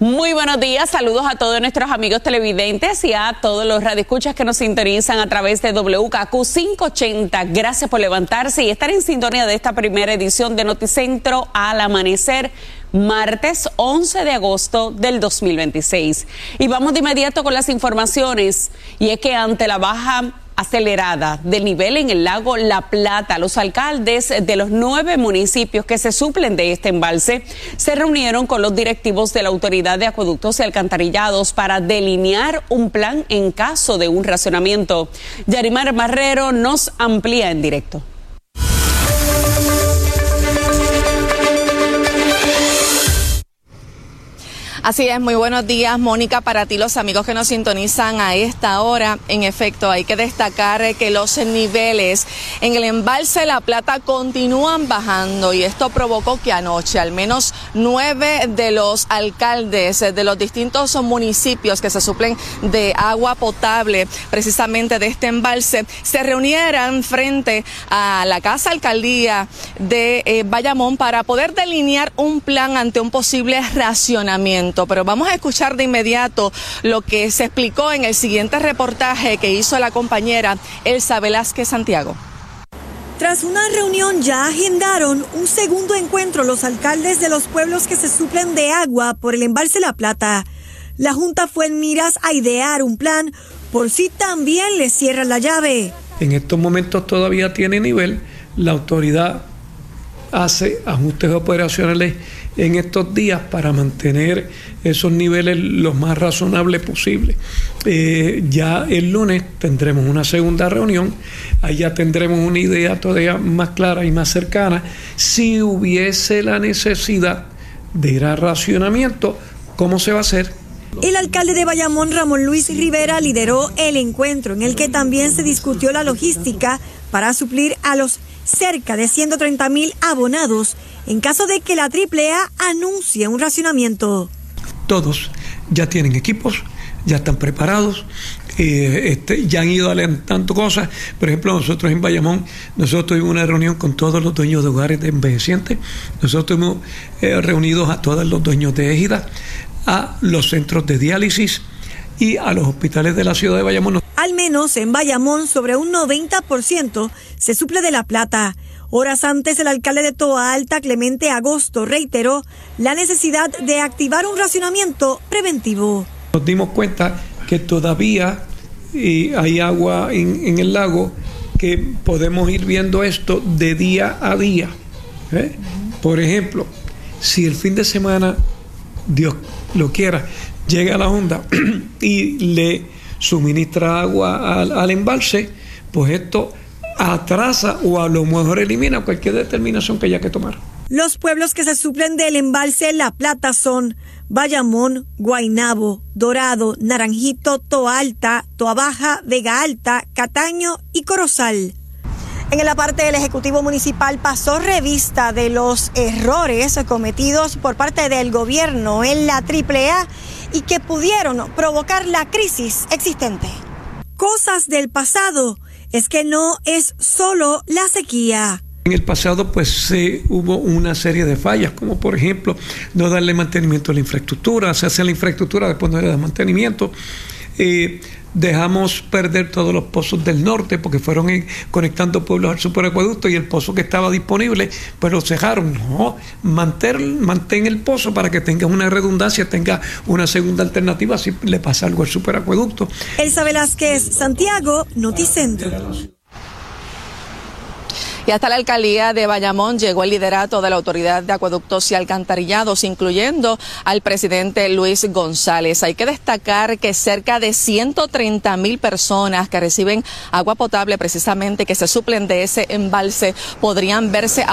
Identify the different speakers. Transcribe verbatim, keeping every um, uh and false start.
Speaker 1: Muy buenos días, saludos a todos nuestros amigos televidentes y a todos los radioescuchas que nos sintonizan a través de W K Q quinientos ochenta. Gracias por levantarse y estar en sintonía de esta primera edición de Noticentro al amanecer, martes once de agosto del dos mil veintiséis. Y vamos de inmediato con las informaciones, y es que ante la baja acelerada del nivel en el lago La Plata, los alcaldes de los nueve municipios que se suplen de este embalse se reunieron con los directivos de la Autoridad de Acueductos y Alcantarillados para delinear un plan en caso de un racionamiento. Yarimar Marrero nos amplía en directo.
Speaker 2: Así es, muy buenos días, Mónica, para ti, los amigos que nos sintonizan a esta hora. En efecto, hay que destacar que los niveles en el embalse La Plata continúan bajando, y esto provocó que anoche al menos nueve de los alcaldes de los distintos municipios que se suplen de agua potable precisamente de este embalse se reunieran frente a la Casa Alcaldía de eh, Bayamón para poder delinear un plan ante un posible racionamiento. Pero vamos a escuchar de inmediato lo que se explicó en el siguiente reportaje que hizo la compañera Elsa Velázquez Santiago.
Speaker 3: Tras una reunión ya agendaron un segundo encuentro los alcaldes de los pueblos que se suplen de agua por el embalse La Plata. La Junta fue en miras a idear un plan por si también le cierran la llave.
Speaker 4: En estos momentos todavía tiene nivel, la autoridad hace ajustes operacionales en estos días para mantener esos niveles lo más razonables posible. Eh, ya el lunes tendremos una segunda reunión, allá tendremos una idea todavía más clara y más cercana. Si hubiese la necesidad de ir a racionamiento, ¿cómo se va a hacer?
Speaker 3: El alcalde de Bayamón, Ramón Luis Rivera, lideró el encuentro en el que también se discutió la logística para suplir a los cerca de ciento treinta mil abonados en caso de que la triple A anuncie un racionamiento.
Speaker 4: Todos ya tienen equipos, ya están preparados, eh, este, ya han ido alentando cosas. Por ejemplo, nosotros en Bayamón, nosotros tuvimos una reunión con todos los dueños de hogares de envejecientes, nosotros hemos eh, reunido a todos los dueños de égidas, a los centros de diálisis y a los hospitales de la ciudad de Bayamón.
Speaker 3: Al menos en Bayamón, sobre un noventa por ciento se suple de La Plata. Horas antes, el alcalde de Toa Alta, Clemente Agosto, reiteró la necesidad de activar un racionamiento preventivo.
Speaker 4: Nos dimos cuenta que todavía eh, hay agua en, en el lago, que podemos ir viendo esto de día a día. ¿eh? Por ejemplo, si el fin de semana, Dios lo quiera, llega a la Honda y le suministra agua al, al embalse, pues esto atrasa o a lo mejor elimina cualquier determinación que haya que tomar.
Speaker 3: Los pueblos que se suplen del embalse La Plata son Bayamón, Guaynabo, Dorado, Naranjito, Toa Alta, Toa Baja, Vega Alta, Cataño y Corozal. En la parte del Ejecutivo Municipal pasó revista de los errores cometidos por parte del gobierno en la triple A y que pudieron provocar la crisis existente. Cosas del pasado es que no es solo la sequía.
Speaker 4: En el pasado pues se hubo una serie de fallas, como por ejemplo no darle mantenimiento a la infraestructura, se hace la infraestructura, después no le da mantenimiento. Eh, dejamos perder todos los pozos del norte porque fueron en, conectando pueblos al superacueducto, y el pozo que estaba disponible pues lo cejaron. No, mantén, mantén el pozo para que tenga una redundancia, tenga una segunda alternativa si le pasa algo al superacueducto.
Speaker 3: Elsa Velázquez Santiago, Noticentro.
Speaker 2: Y hasta la alcaldía de Bayamón llegó el liderato de la Autoridad de Acueductos y Alcantarillados, incluyendo al presidente Luis González. Hay que destacar que cerca de ciento treinta mil personas que reciben agua potable, precisamente que se suplen de ese embalse, podrían verse